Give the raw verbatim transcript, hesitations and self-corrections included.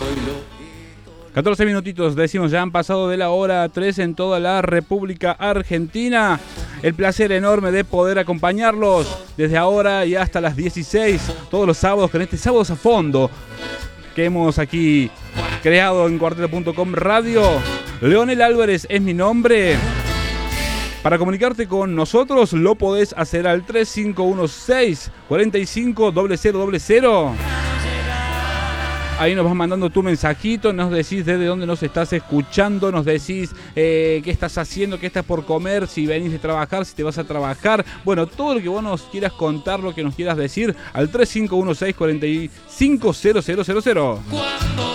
catorce minutitos, decimos, ya han pasado de la hora tres en toda la República Argentina. El placer enorme de poder acompañarlos desde ahora y hasta las dieciséis, todos los sábados, con este Sábados a Fondo que hemos aquí creado en cuarteto punto com Radio. Leonel Álvarez es mi nombre. Para comunicarte con nosotros lo podés hacer al tres cinco uno seis, cuatro cinco cero cero cero cero. Ahí nos vas mandando tu mensajito, nos decís desde dónde nos estás escuchando, nos decís eh, qué estás haciendo, qué estás por comer, si venís de trabajar, si te vas a trabajar. Bueno, todo lo que vos nos quieras contar, lo que nos quieras decir, al tres cinco uno seis, cuatro cinco cero cero cero cero.